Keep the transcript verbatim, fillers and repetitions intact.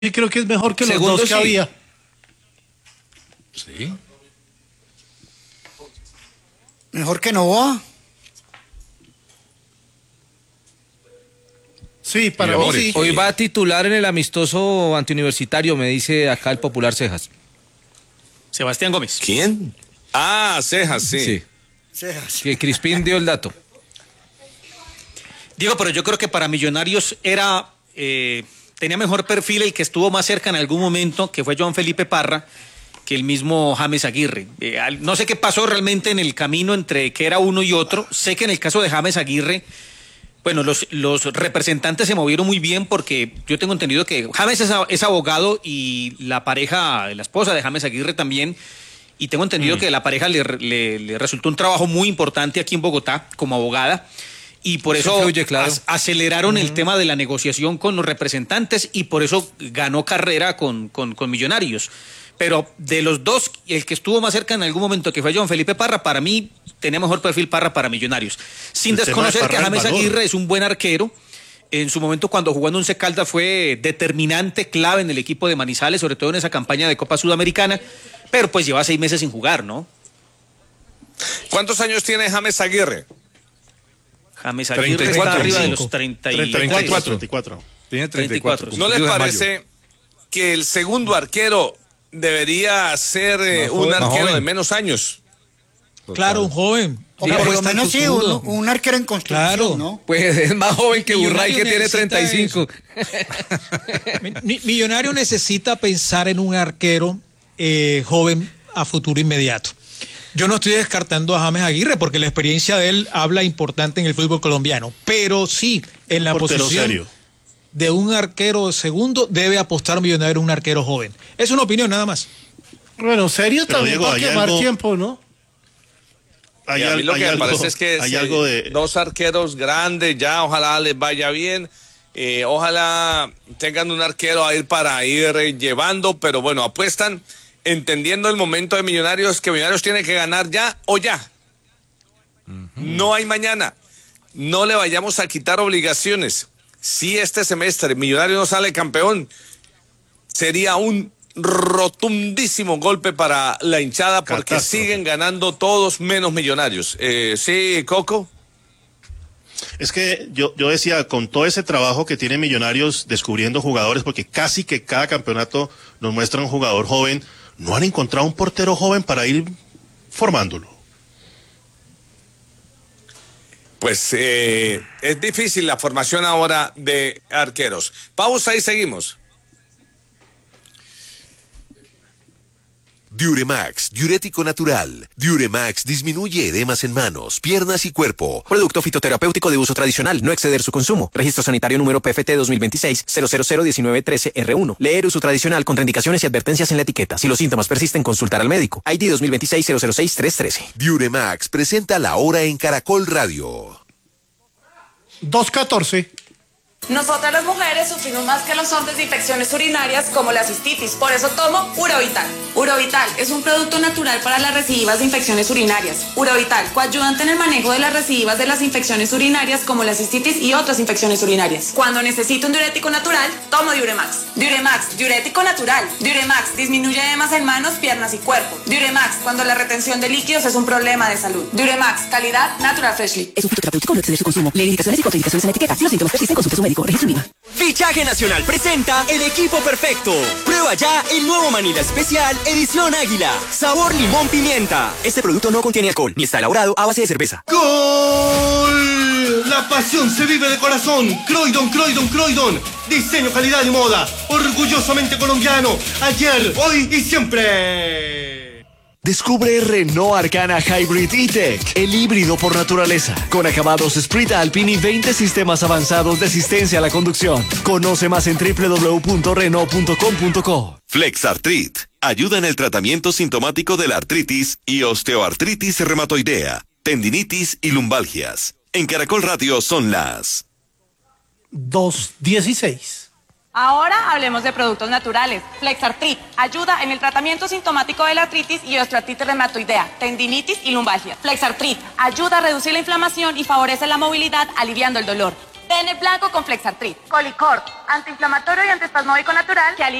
creo que es mejor que los Segundo, dos que sí. había. Sí. Mejor que Novoa. Sí, para Y mí Amores. sí. Hoy va a titular en el amistoso antiuniversitario, me dice acá el popular Cejas. Sebastián Gómez. ¿Quién? Ah, Cejas, sí. Sí. Cejas. Que Crispín dio el dato. Diego, pero yo creo que para Millonarios era eh, tenía mejor perfil el que estuvo más cerca en algún momento, que fue Joan Felipe Parra, que el mismo James Aguirre. Eh, al- no sé qué pasó realmente en el camino entre que era uno y otro. Sé que en el caso de James Aguirre, bueno, los, los representantes se movieron muy bien porque yo tengo entendido que James es, a- es abogado y la pareja, la esposa de James Aguirre también, y tengo entendido que la pareja le, le- le resultó un trabajo muy importante aquí en Bogotá como abogada. Y por Eso eso influye, claro. ac- aceleraron el tema de la negociación con los representantes y por eso ganó carrera con, con, con Millonarios. Pero de los dos, el que estuvo más cerca en algún momento, que fue Joan Felipe Parra, para mí tenía mejor perfil Parra para Millonarios. Sin El tema de desconocer que Parra, el James valor. Aguirre es un buen arquero. En su momento, cuando jugó en Once Caldas, fue determinante, clave en el equipo de Manizales, sobre todo en esa campaña de Copa Sudamericana. Pero pues lleva seis meses sin jugar, ¿no? ¿Cuántos años tiene James Aguirre? James Aguirre treinta y está cuatro, arriba de cinco. los treinta y treinta y cuatro. cuatro. treinta y cuatro. Tiene treinta y cuatro. treinta y cuatro. ¿No les cumplido en mayo. parece que el segundo arquero debería ser eh, Más un joven, más arquero joven. de menos años? Claro, un joven. O Sí, por lo está en menos su sí, segundo. un, un arquero en construcción, Claro. ¿no? Pues es más joven que Burray, Millonario que tiene necesita treinta y cinco. Mi- mi- Millonario necesita pensar en un arquero eh, joven a futuro inmediato. Yo no estoy descartando a James Aguirre porque la experiencia de él habla importante en el fútbol colombiano, pero sí, en la Portero posición serio. de un arquero segundo debe apostar Millonario en un arquero joven. Es una opinión nada más. Bueno, serio Pero, también Diego, va a hay quemar algo- tiempo, ¿no? Hay, Y a mí al- lo hay que me algo, parece es que hay si algo de... dos arqueros grandes, ya ojalá les vaya bien. Eh, ojalá tengan un arquero a ir para ir eh, llevando, pero bueno, apuestan entendiendo el momento de Millonarios, que Millonarios tiene que ganar ya o ya. No hay mañana. No le vayamos a quitar obligaciones. Si este semestre Millonarios no sale campeón, sería un rotundísimo golpe para la hinchada porque Catástrofe. siguen ganando todos menos Millonarios. Eh, sí, Coco. Es que yo, yo decía, con todo ese trabajo que tiene Millonarios descubriendo jugadores, porque casi que cada campeonato nos muestra un jugador joven, no han encontrado un portero joven para ir formándolo. Pues eh, es difícil la formación ahora de arqueros. Pausa y seguimos. Diuremax, diurético natural. Diuremax disminuye edemas en manos, piernas y cuerpo. Producto fitoterapéutico de uso tradicional, no exceder su consumo. Registro sanitario número P F T dos mil veintiséis cero cero cero diecinueve trece R uno. Leer uso tradicional, contraindicaciones y advertencias en la etiqueta. Si los síntomas persisten, consultar al médico. I D dos mil veintiséis cero cero seis tres trece. Diuremax presenta la hora en Caracol Radio. dos catorce. Nosotras las mujeres sufrimos más que los hombres de infecciones urinarias como la cistitis, por eso tomo Urovital. Urovital es un producto natural para las recidivas de infecciones urinarias. Urovital, coayudante en el manejo de las recidivas de las infecciones urinarias como la cistitis y otras infecciones urinarias. Cuando necesito un diurético natural, tomo Diuremax. Diuremax, diurético natural. Diuremax disminuye edemas en manos, piernas y cuerpo. Diuremax, cuando la retención de líquidos es un problema de salud. Diuremax, calidad Natural Freshly. Es un fitoterapéutico, no exceder su consumo. Leer indicaciones y contraindicaciones en la etiqueta. Si los síntomas persisten, consulte a su médico. Registro IVA. Fichaje Nacional presenta el equipo perfecto. Prueba ya el nuevo Manila Especial Edición Águila. Sabor limón pimienta. Este producto no contiene alcohol ni está elaborado a base de cerveza. ¡Gol! La pasión se vive de corazón. Croydon, Croydon, Croydon. Diseño, calidad y moda. Orgullosamente colombiano. Ayer, hoy y siempre. Descubre Renault Arcana Hybrid E-Tech, el híbrido por naturaleza, con acabados Sprint Alpine y veinte sistemas avanzados de asistencia a la conducción. Conoce más en w w w punto renault punto com punto co. Flexartrit ayuda en el tratamiento sintomático de la artritis y osteoartritis reumatoidea, tendinitis y lumbalgias. En Caracol Radio son las dos dieciséis. Ahora hablemos de productos naturales. Flexartrit ayuda en el tratamiento sintomático de la artritis y osteoartritis reumatoidea, tendinitis y lumbalgia. Flexartrit ayuda a reducir la inflamación y favorece la movilidad aliviando el dolor. Tene blanco con Flexartrit. Colicort, antiinflamatorio y antiespasmódico natural que